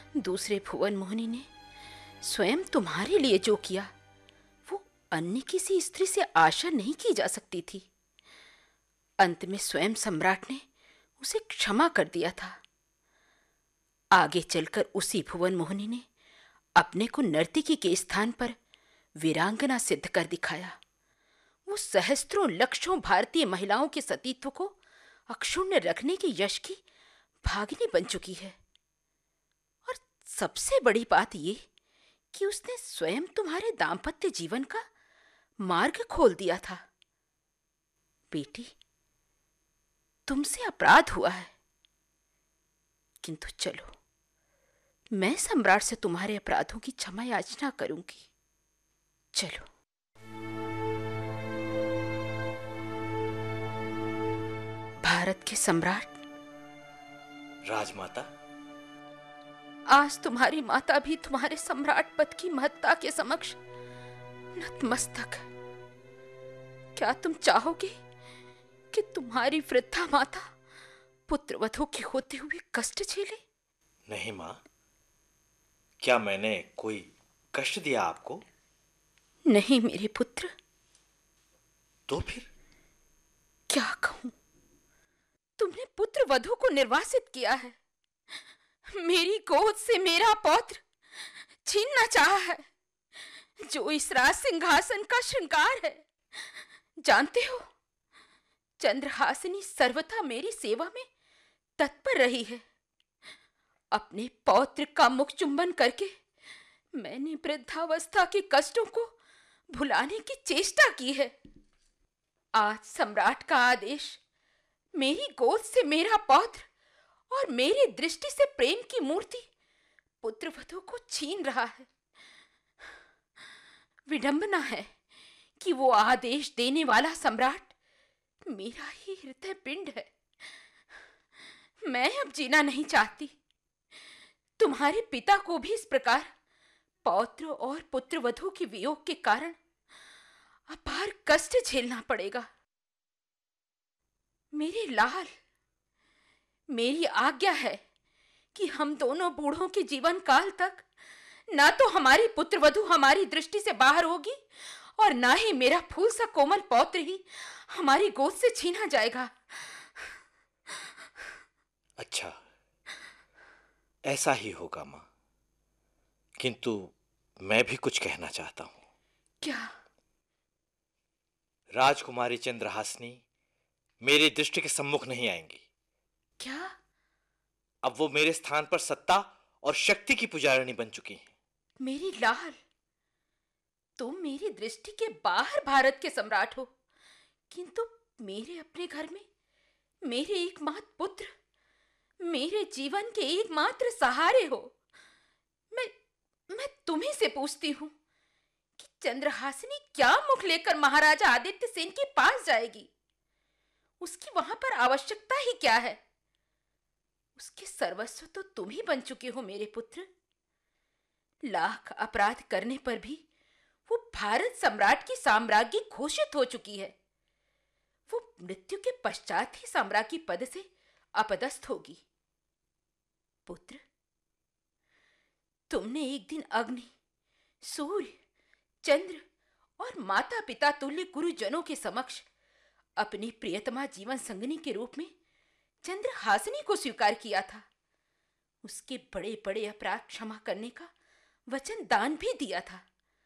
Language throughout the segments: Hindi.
दूसरे भुवन मोहिनी ने स्वयं तुम्हारे लिए जो किया, वो अन्य किसी स्त्री से आशा नहीं की जा सकती थी। अंत में स्वयं सम्राट ने उसे क्षमा कर दिया था। आगे चलकर उसी भुवन मोहिनी ने अपने को नर्तकी के स्थान पर वीरांगना सिद्ध कर दिखाया। वो सहस्त्रों लक्षों भारतीय महिलाओं के सतीत्व को अक्षुण्ण रखने के यश की भागिनी बन चुकी है। और सबसे बड़ी बात ये कि उसने स्वयं तुम्हारे दाम्पत्य जीवन का मार्ग खोल दिया था। बेटी, तुमसे अपराध हुआ है, किंतु चलो, मैं सम्राट से तुम्हारे अपराधों की क्षमा याचना करूंगी। चलो। भारत के सम्राट। राजमाता, आज तुम्हारी माता भी तुम्हारे सम्राट पद की महत्ता के समक्ष नतमस्तक है। क्या तुम चाहोगे कि तुम्हारी वृद्धा माता पुत्रवधू के होते हुए कष्ट झेले? नहीं मां, क्या मैंने कोई कष्ट दिया आपको? नहीं मेरे पुत्र। तो फिर क्या कहूं? तुमने पुत्र वधू को निर्वासित किया है। मेरी गोद से मेरा पौत्र छीनना चाहा है, जो इस राज सिंहासन का श्रृंगार है। जानते हो, चंद्रहासिनी सर्वथा मेरी सेवा में तत्पर रही है। अपने पौत्र का मुख चुंबन करके मैंने वृद्धावस्था के कष्टों को भुलाने की चेष्टा की है। आज सम्राट का आदेश मेरी गोद से मेरा पौत्र और मेरी दृष्टि से प्रेम की मूर्ति पुत्रवधू को छीन रहा है। विडंबना है कि वो आदेश देने वाला सम्राट मेरा ही हृदय पिंड है। मैं अब जीना नहीं चाहती। तुम्हारे पिता को भी इस प्रकार पौत्र और पुत्रवधू के वियोग के कारण अपार कष्ट झेलना पड़ेगा। मेरे लाल, मेरी आज्ञा है कि हम दोनों बूढ़ों के जीवन काल तक ना तो हमारी पुत्रवधू हमारी दृष्टि से बाहर होगी और ना ही मेरा फूल सा कोमल पौत्र ही हमारी गोद से छीना जाएगा। अच्छा, ऐसा ही होगा मां, किंतु मैं भी कुछ कहना चाहता हूं। क्या? राजकुमारी चंद्रहासिनी मेरी दृष्टि के सम्मुख नहीं आएंगी। क्या? अब वो मेरे स्थान पर सत्ता और शक्ति की पुजारिणी बन चुकी हैं। मेरी लाल, तुम मेरी दृष्टि के बाहर भारत के सम्राट हो, किंतु मेरे अपने घर में मेरे एकमात्र पुत्र, मेरे जीवन के एकमात्र सहारे हो। मैं तुम्ही से पूछती हूं कि चंद्रहासिनी क्या मुख लेकर महाराजा आदित्य सेन के पास जाएगी? उसकी वहां पर आवश्यकता ही क्या है? उसके सर्वस्व तो तुम ही बन चुके हो मेरे पुत्र। लाख अपराध करने पर भी वो भारत सम्राट की साम्राज्ञी घोषित हो चुकी है। वो मृत्यु के पश्चात ही साम्राज्ञी पद से अपदस्थ होगी। पुत्र, तुमने एक दिन अग्नि, सूर्य, चंद्र और माता पिता तुल्य गुरुजनों के समक्ष अपनी प्रियतमा जीवन संगिनी के रूप में चंद्रहासिनी को स्वीकार किया था। उसके बड़े बड़े अपराध क्षमा करने का वचन दान भी दिया था।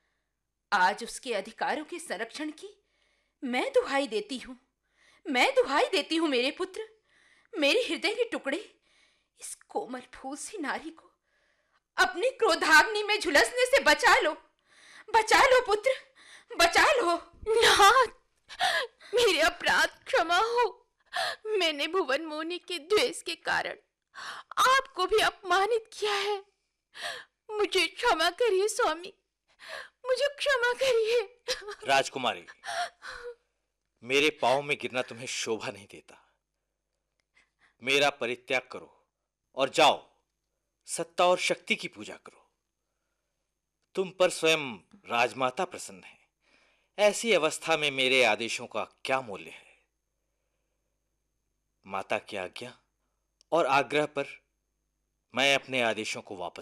आज उसके अधिकारों के संरक्षण की मैं दुहाई देती हूं। मैं दुहाई देती हूं मेरे पुत्र। मेरे हृदय के टुकड़े, इस कोमल फूल सी नारी को अपनी क्रोधाग्नि में झुलसने से बचा लो। बचा लो पुत्र, बचा लो। नाथ, मेरे अपराध क्षमा हो। मैंने भुवन मोहिनी के द्वेष के कारण आपको भी अपमानित किया है। मुझे क्षमा करिए स्वामी, मुझे क्षमा करिए। राजकुमारी, मेरे पांव में गिरना तुम्हें शोभा नहीं देता। मेरा परित्याग करो और जाओ सत्ता और शक्ति की पूजा करो। तुम पर स्वयं राजमाता प्रसन्न है। ऐसी अवस्था में मेरे आदेशों का क्या मूल्य है? माता की आज्ञा और आग्रह पर मैं अपने आदेशों को वापस